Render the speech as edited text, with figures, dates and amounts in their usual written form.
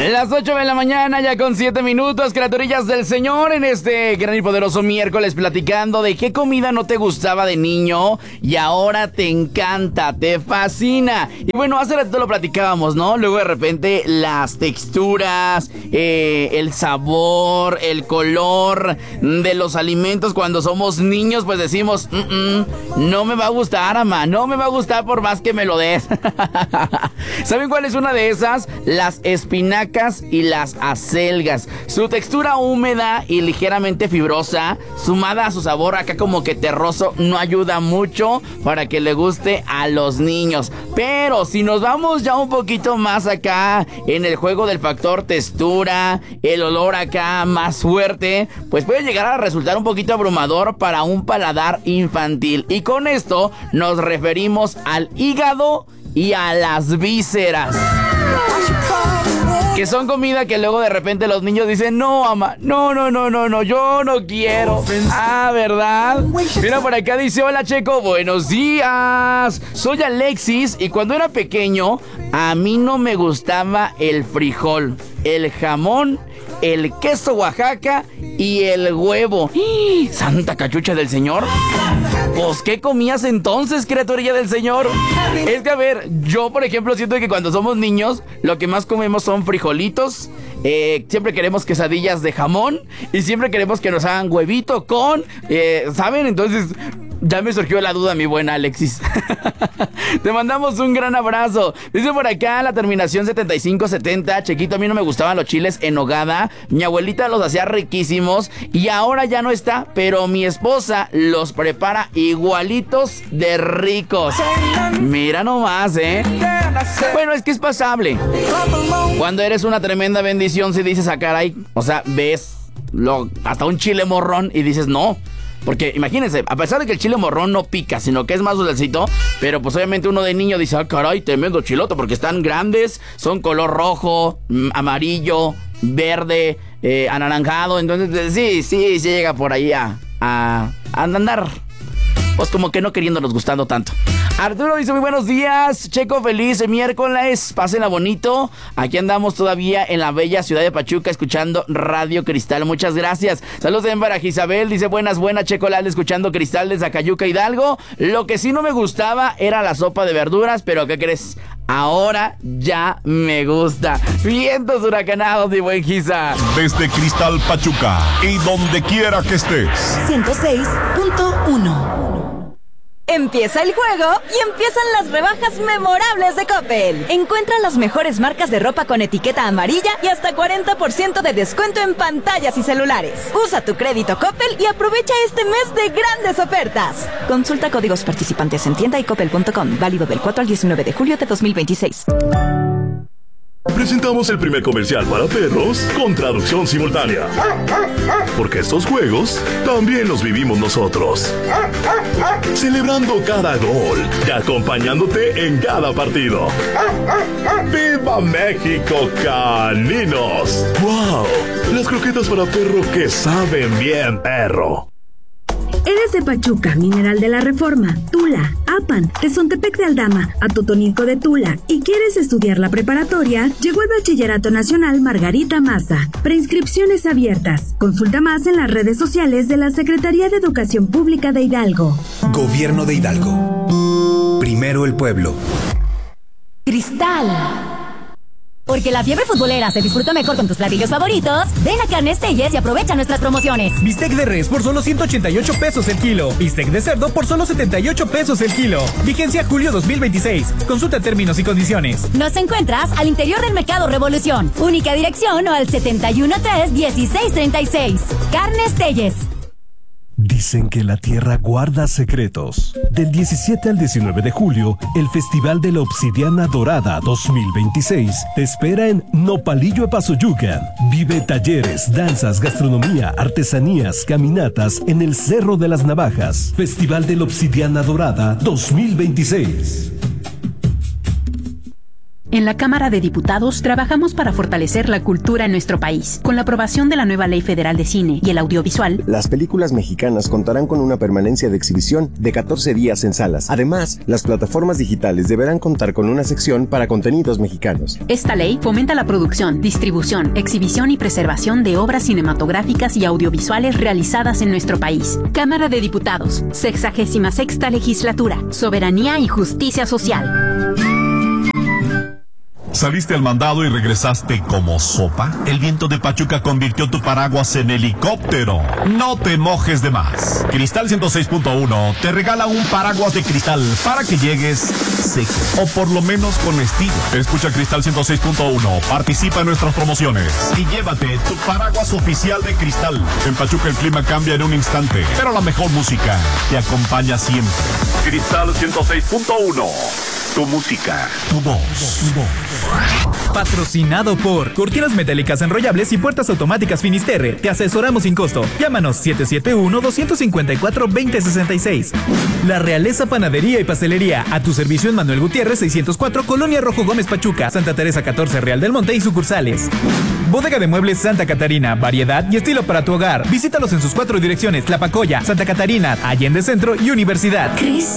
Las 8 de la mañana, ya con 7 minutos, criaturillas del Señor, en este gran y poderoso miércoles, platicando de qué comida no te gustaba de niño y ahora te encanta, te fascina. Y bueno, hace rato lo platicábamos, ¿no? Luego de repente las texturas, el sabor, el color de los alimentos cuando somos niños, pues decimos, no me va a gustar, ama, no me va a gustar por más que me lo des. ¿Saben cuál es una de esas? Las espinacas y las acelgas. Su textura húmeda y ligeramente fibrosa, sumada a su sabor acá como que terroso, no ayuda mucho para que le guste a los niños. Pero si nos vamos ya un poquito más acá en el juego del factor textura, el olor acá más fuerte, pues puede llegar a resultar un poquito abrumador para un paladar infantil. Y con esto nos referimos al hígado y a las vísceras, que son comida que luego de repente los niños dicen, no, ama, no, yo no quiero. Ah, ¿verdad? Mira, por acá dice, hola, Checo, buenos días. Soy Alexis y cuando era pequeño, a mí no me gustaba el frijol, el jamón, el queso Oaxaca y el huevo. ¡Santa cachucha del Señor! Pues, ¿qué comías entonces, criaturilla del Señor? Es que, a ver, yo, por ejemplo, siento que cuando somos niños, lo que más comemos son frijolitos. Siempre queremos quesadillas de jamón y siempre queremos que nos hagan huevito con, ¿saben? Entonces, ya me surgió la duda, mi buena Alexis. Te mandamos un gran abrazo. Dice por acá la terminación 7570. Chequito, a mí no me gustaban los chiles en nogada. Mi abuelita los hacía riquísimos y ahora ya no está, pero mi esposa los prepara igualitos de ricos. Mira nomás, Bueno, es que es pasable. Cuando eres una tremenda bendición, si dices, ah, caray, o sea, ves hasta un chile morrón y dices, no. Porque imagínense, a pesar de que el chile morrón no pica, sino que es más dulcecito, pero pues obviamente uno de niño dice, ah, caray, tremendo chilote, porque están grandes, son color rojo, amarillo, verde, anaranjado. Entonces, sí llega por ahí a andar, pues como que no queriéndonos gustando tanto. Arturo dice, muy buenos días, Checo, feliz miércoles, pásenla bonito. Aquí andamos todavía en la bella ciudad de Pachuca escuchando Radio Cristal, muchas gracias. Saludos de para Isabel, dice, buenas, Checo, Lal, escuchando Cristal desde Acayuca, Hidalgo. Lo que sí no me gustaba era la sopa de verduras, pero ¿qué crees? Ahora ya me gusta. Vientos huracanados y buen Giza. Desde Cristal Pachuca y donde quiera que estés. 106.1. Empieza el juego y empiezan las rebajas memorables de Coppel. Encuentra las mejores marcas de ropa con etiqueta amarilla y hasta 40% de descuento en pantallas y celulares. Usa tu crédito Coppel y aprovecha este mes de grandes ofertas. Consulta códigos participantes en tienda y coppel.com. Válido del 4 al 19 de julio de 2026. Presentamos el primer comercial para perros con traducción simultánea. Porque estos juegos también los vivimos nosotros. Celebrando cada gol y acompañándote en cada partido. ¡Viva México, caninos! ¡Wow! Las croquetas para perro que saben bien, perro. Eres de Pachuca, Mineral de la Reforma, Tula, Apan, Tezontepec de Aldama, Atotonilco de Tula y quieres estudiar la preparatoria, llegó el Bachillerato Nacional Margarita Maza. Preinscripciones abiertas. Consulta más en las redes sociales de la Secretaría de Educación Pública de Hidalgo. Gobierno de Hidalgo. Primero el pueblo. Cristal. Porque la fiebre futbolera se disfruta mejor con tus platillos favoritos, ven a Carnes Telles y aprovecha nuestras promociones. Bistec de res por solo 188 pesos el kilo. Bistec de cerdo por solo 78 pesos el kilo. Vigencia julio 2026. Consulta términos y condiciones. Nos encuentras al interior del Mercado Revolución. Única dirección o al 713-1636. Carnes Telles. Dicen que la tierra guarda secretos. Del 17 al 19 de julio, el Festival de la Obsidiana Dorada 2026 te espera en Nopalillo, Epazoyucan. Vive talleres, danzas, gastronomía, artesanías, caminatas en el Cerro de las Navajas. Festival de la Obsidiana Dorada 2026. En la Cámara de Diputados trabajamos para fortalecer la cultura en nuestro país. Con la aprobación de la nueva Ley Federal de Cine y el Audiovisual, las películas mexicanas contarán con una permanencia de exhibición de 14 días en salas. Además, las plataformas digitales deberán contar con una sección para contenidos mexicanos. Esta ley fomenta la producción, distribución, exhibición y preservación de obras cinematográficas y audiovisuales realizadas en nuestro país. Cámara de Diputados, 66ª Legislatura, Soberanía y Justicia Social. ¿Saliste al mandado y regresaste como sopa? El viento de Pachuca convirtió tu paraguas en helicóptero. No te mojes de más. Cristal 106.1 te regala un paraguas de cristal para que llegues seco, o por lo menos con estilo. Escucha Cristal 106.1, participa en nuestras promociones y llévate tu paraguas oficial de Cristal. En Pachuca el clima cambia en un instante, pero la mejor música te acompaña siempre. Cristal 106.1. Tu música, tu voz, tu voz. Patrocinado por Cortinas Metálicas Enrollables y Puertas Automáticas Finisterre. Te asesoramos sin costo. Llámanos 771-254-2066. La Realeza Panadería y Pastelería. A tu servicio en Manuel Gutiérrez 604, Colonia Rojo Gómez Pachuca, Santa Teresa 14, Real del Monte y sucursales. Bodega de Muebles Santa Catarina. Variedad y estilo para tu hogar. Visítalos en sus 4 direcciones: Tlapacoya, Santa Catarina, Allende Centro y Universidad.